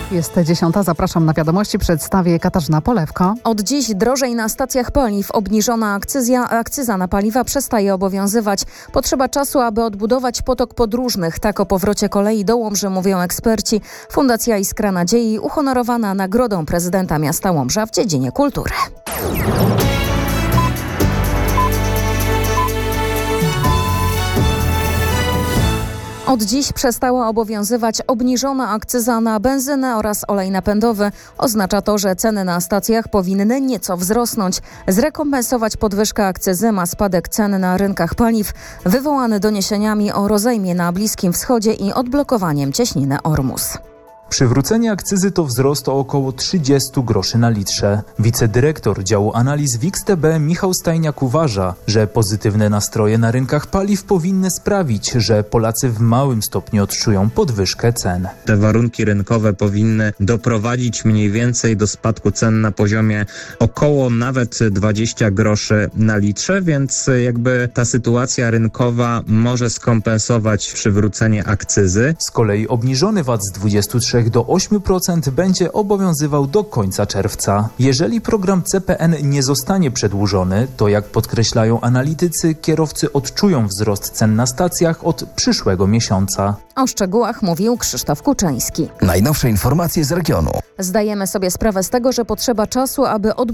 Jest 10. Zapraszam na wiadomości. Przedstawię Katarzyna Polewko. Od dziś drożej na stacjach paliw. Obniżona akcyza na paliwa przestaje obowiązywać. Potrzeba czasu, aby odbudować potok podróżnych. Tak o powrocie kolei do Łomży mówią eksperci. Fundacja Iskra Nadziei uhonorowana nagrodą prezydenta miasta Łomża w dziedzinie kultury. Od dziś przestała obowiązywać obniżona akcyza na benzynę oraz olej napędowy. Oznacza to, że ceny na stacjach powinny nieco wzrosnąć. Zrekompensować podwyżkę akcyzy ma spadek cen na rynkach paliw, wywołany doniesieniami o rozejmie na Bliskim Wschodzie i odblokowaniem cieśniny Ormus. Przywrócenie akcyzy to wzrost o około 30 groszy na litrze. Wicedyrektor działu analiz WIX-TB Michał Stajniak uważa, że pozytywne nastroje na rynkach paliw powinny sprawić, że Polacy w małym stopniu odczują podwyżkę cen. Te warunki rynkowe powinny doprowadzić mniej więcej do spadku cen na poziomie około nawet 20 groszy na litrze, więc jakby ta sytuacja rynkowa może skompensować przywrócenie akcyzy. Z kolei obniżony VAT z 23 do 8% będzie obowiązywał do końca czerwca. Jeżeli program CPN nie zostanie przedłużony, to jak podkreślają analitycy, kierowcy odczują wzrost cen na stacjach od przyszłego miesiąca. O szczegółach mówił Krzysztof Kuczyński. Najnowsze informacje z regionu. Zdajemy sobie sprawę z tego, że potrzeba czasu, aby